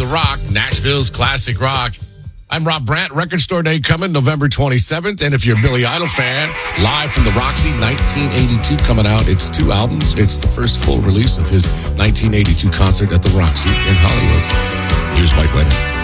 the Rock, Nashville's classic rock. I'm Rob Brandt. Record Store Day coming November 27th. And if you're a Billy Idol fan, live from the Roxy, 1982 coming out. It's 2 albums. It's the first full release of his 1982 concert at the Roxy in Hollywood. Here's Mike Lennon.